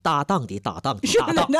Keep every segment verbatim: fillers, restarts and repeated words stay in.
搭档的搭档的搭档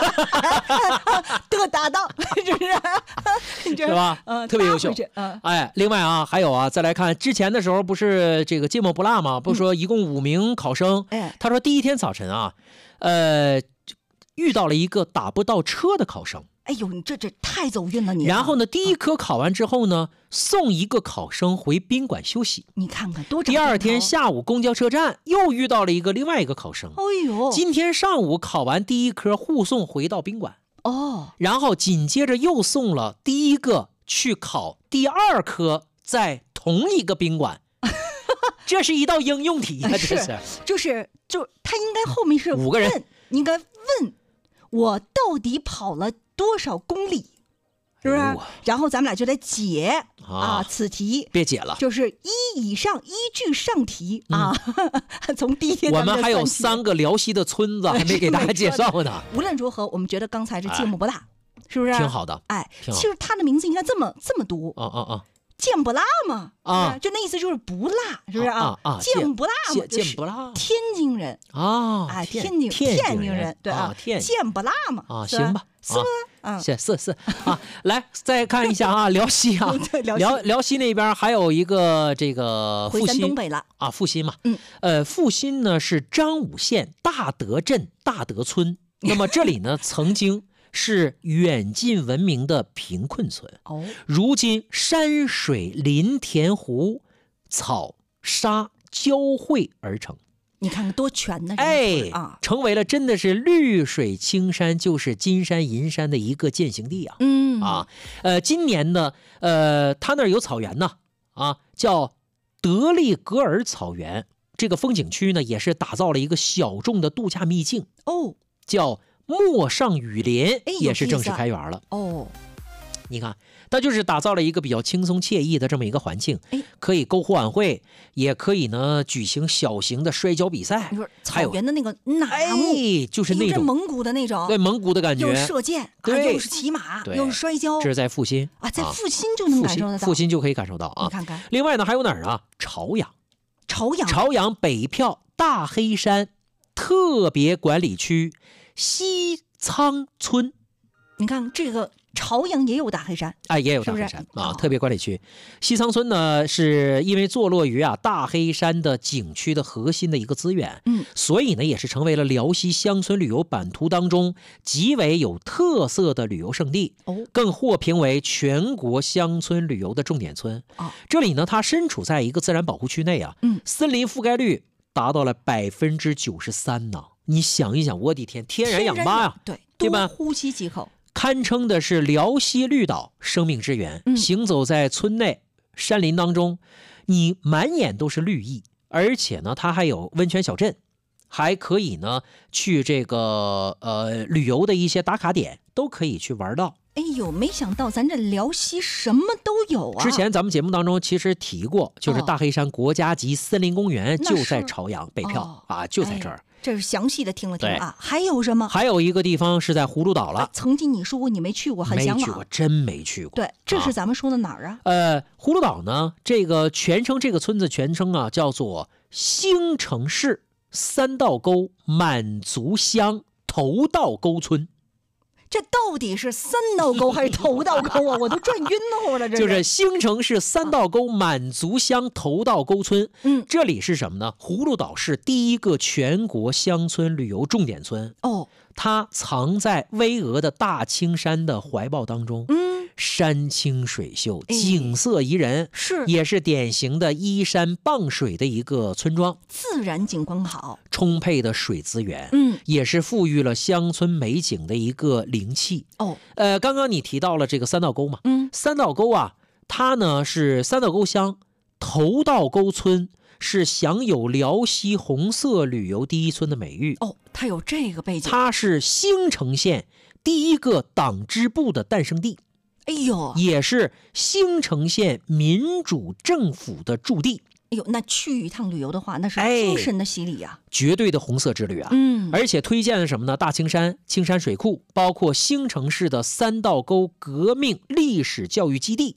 的搭档，是不是？ 是吧？ 嗯， 特别优秀。 嗯， 哎，另外啊，还有啊，再来看之前的时候，不是这个芥末不辣吗？不是说一共五名考生， 哎， 他说第一天早晨啊，呃，遇到了一个打不到车的考生。 哎呦，你这这太走运了你、啊！ 然后呢，第一科考完之后呢，送一个考生回宾馆休息。 你看看多。 第二天下午公交车站又遇到了一个另外一个考生。 哎呦， 今天上午考完第一科，护送回到宾馆。 哦， 然后紧接着又送了第一个去考第二科，在同一个宾馆。这是一道应用题啊，这是就是就他应该后面是五个人， 应该问我到底跑了多少公里，是不是？哎、然后咱们俩就得解 啊, 啊此题， 别解了， 就是一以上依据上题、嗯、啊。从第一天我们还有三个辽西的村子还没给大家介绍呢。 无论如何，我们觉得刚才这芥末不辣、哎，是不是？ 挺好的。 哎，其实他的名字应该这么这么读。 啊啊啊！ 芥不辣嘛， 啊， 就那意思就是不辣，是不是啊？ 啊， 芥不辣嘛， 芥不辣， 天津人啊， 哎，天津天津人，对啊， 芥不辣嘛， 啊，行吧， 是不是？啊， 是是是啊，来再看一下啊，辽西啊，辽辽西那边还有一个这个阜新， 东北了啊，阜新嘛， 嗯， 呃，阜新呢是张武县大德镇大德村，那么这里呢曾经。是远近闻名的贫困村哦， 如今山水林田湖草沙交汇而成， 你看看多全呢！ 哎啊， 成为了真的是绿水青山就是金山银山的一个践行地啊！ 嗯啊，呃，今年呢，呃，他那儿有草原呢，啊，叫德利格尔草原，这个风景区呢也是打造了一个小众的度假秘境哦， 叫。陌上雨林也是正式开园了哦， 你看，它就是打造了一个比较轻松惬意的这么一个环境，可以篝火晚会，也可以呢举行小型的摔跤比赛。 你说草原的那个纳木， 哎，就是那种蒙古的那种， 对蒙古的感觉， 又是射箭， 对， 又是骑马，又是摔跤。 这是在阜新啊，在阜新就能感受得到， 阜新就可以感受到啊。 你看看， 另外呢，还有哪儿啊？朝阳， 朝阳， 朝阳北票大黑山特别管理区西仓村， 你看这个朝阳也有大黑山， 哎，也有大黑山是是啊、哦。特别管理区西仓村呢，是因为坐落于啊大黑山的景区的核心的一个资源， 嗯， 所以呢也是成为了辽西乡村旅游版图当中极为有特色的旅游胜地， 哦， 更获评为全国乡村旅游的重点村啊、哦。 这里呢，它身处在一个自然保护区内啊， 嗯， 森林覆盖率达到了百分之九十三呢。你想一想，我的天，天然氧吧呀， 对对吧？ 呼吸几口， 堪称的是辽西绿岛生命之源。 嗯、 行走在村内山林当中，你满眼都是绿意，而且呢，它还有温泉小镇，还可以呢去这个呃旅游的一些打卡点都可以去玩到。 哎呦，没想到咱这辽西什么都有啊！ 之前咱们节目当中其实提过，就是大黑山国家级森林公园就在朝阳北票、 哦、 啊，就在这儿。 哎这是详细的听了听啊，还有什么？ 还有一个地方是在葫芦岛了。 啊、曾经你说过你没去过，很向往。 没去过，真没去过。 对，这是咱们说的哪儿啊？ 啊呃，葫芦岛呢，这个全称，这个村子全称啊，叫做兴城市三道沟满族乡头道沟村。 这到底是三道沟还是头道沟啊？我都转晕乎了。这就是兴城市三道沟满族乡头道沟村。 嗯， 这里是什么呢？葫芦岛是第一个全国乡村旅游重点村。 哦， 它藏在巍峨的大青山的怀抱当中。 嗯， 山清水秀，景色宜人， 是也是典型的依山傍水的一个村庄， 自然景观好， 充沛的水资源， 嗯， 也是赋予了乡村美景的一个灵气。 哦， 呃，刚刚你提到了这个三道沟嘛， 嗯， 三道沟啊，它呢是三道沟乡头道沟村，是享有辽西红色旅游第一村的美誉。 哦，它有这个背景， 它是兴城县第一个党支部的诞生地。 哎呦， 也是兴城县民主政府的驻地。 哎呦，那去一趟旅游的话，那是精神的洗礼呀、啊哎，绝对的红色之旅啊！ 嗯， 而且推荐了什么呢？大青山、青山水库，包括兴城市的三道沟革命历史教育基地。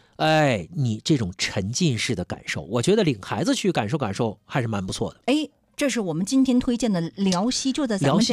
哎，你这种沉浸式的感受，我觉得领孩子去感受感受还是蛮不错的。 哎， 这是我们今天推荐的辽西，就在咱们这